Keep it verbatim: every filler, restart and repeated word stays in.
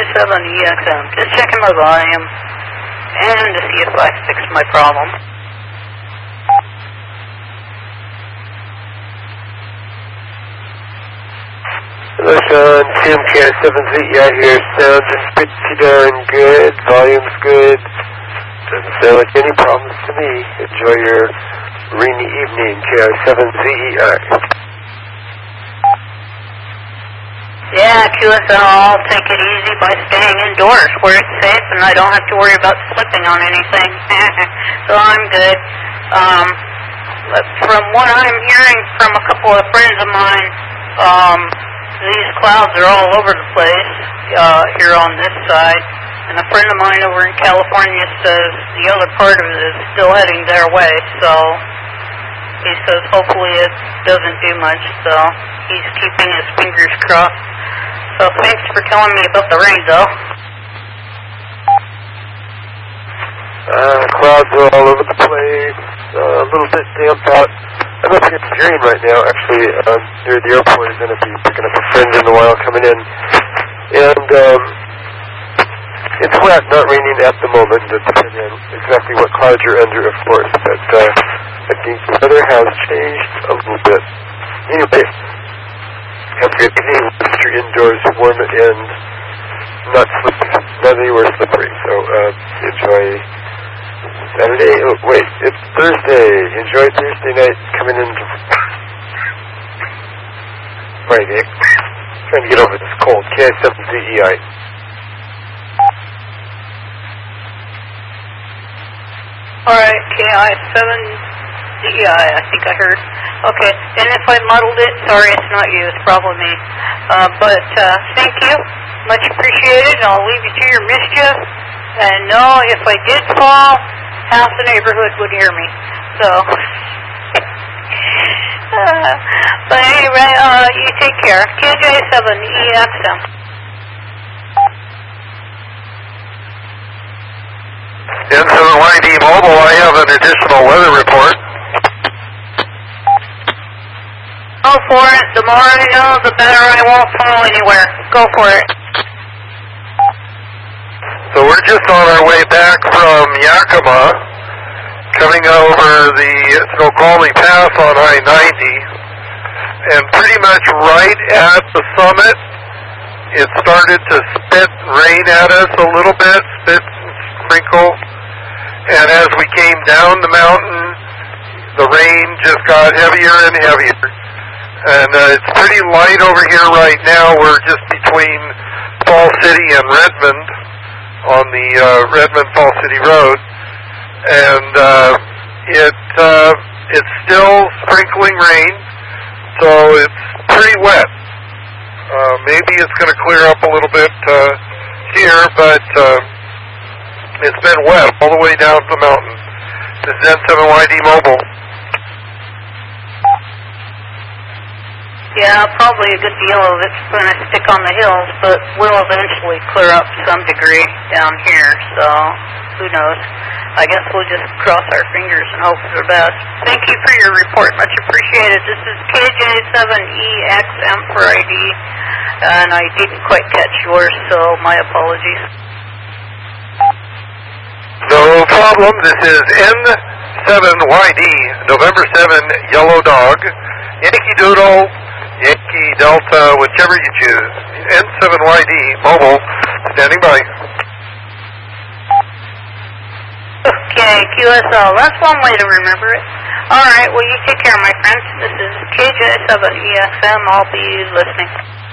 seven E X M. Just checking my volume and to see if I fixed my problem. Hello, Sean. Tim K I seven Z E I here. Sounds just pretty darn good. Volume's good. Doesn't sound like any problems to me. Enjoy your rainy evening, K I seven Z E I. Yeah, Q S L, I'll take it easy by staying indoors where it's safe and I don't have to worry about slipping on anything. So I'm good. Um, but from what I'm hearing from a couple of friends of mine, um, these clouds are all over the place uh, here on this side. And a friend of mine over in California says the other part of it is still heading their way. So he says hopefully it doesn't do much. So he's keeping his fingers crossed. So thanks for telling me about the rain, though. Uh, clouds are all over the place. Uh, a little bit damp out. I'm up here at the drain right now, actually, um, near the airport. I'm going to be picking up a friend in a while coming in. And um, it's wet, not raining at the moment, depending on exactly what clouds you're under, of course. But uh, I think the weather has changed a little bit. Anyway, have a good evening. If you're indoors, warm it and not slippery, not anywhere slippery. So uh, enjoy Saturday. Oh, wait, it's Thursday. Enjoy Thursday night coming into Friday. Trying to get over this cold. K I seven Z E I. All right, K I seven Z E I, I think I heard. Okay, and if I muddled it, sorry, it's not you, it's probably me. Uh, but uh, thank you, much appreciated. I'll leave you to your mischief. And know if I did fall, half the neighborhood would hear me. So, uh, but anyway, uh, you take care. K J seven E X M. N seven Y D Mobile, I have an additional weather report. Go for it. The more I know, the better I won't fall anywhere. Go for it. So we're just on our way back from Yakima, coming over the Snoqualmie Pass on I ninety, and pretty much right at the summit, it started to spit rain at us a little bit, spit and sprinkle, and as we came down the mountain, the rain just got heavier and heavier. And uh, it's pretty light over here right now. We're just between Fall City and Redmond on the uh, Redmond-Fall City Road. And uh, it uh, it's still sprinkling rain, so it's pretty wet. Uh, maybe it's going to clear up a little bit uh, here, but uh, it's been wet all the way down the mountain. This is N seven Y D Mobile. Yeah, probably a good deal of it's going to stick on the hills, but will eventually clear up to some degree down here, so who knows. I guess we'll just cross our fingers and hope for the best. Thank you for your report. Much appreciated. This is K J seven E X M for I D, and I didn't quite catch yours, so my apologies. No problem. This is N seven Y D, November seventh, Yellow Dog, Yankee Doodle, Yankee Delta, whichever you choose. N seven Y D, mobile, standing by. Okay, Q S L, that's one way to remember it. Alright, well you take care, my friends. This is K J seven E X M, I'll be listening.